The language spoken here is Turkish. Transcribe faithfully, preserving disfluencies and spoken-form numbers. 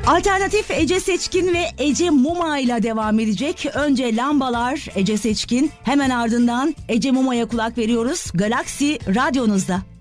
Alternatif Ece Seçkin ve Ece Muma ile devam edecek. Önce Lambalar, Ece Seçkin, hemen ardından Ece Muma'ya kulak veriyoruz. Galaxy radyonuzda.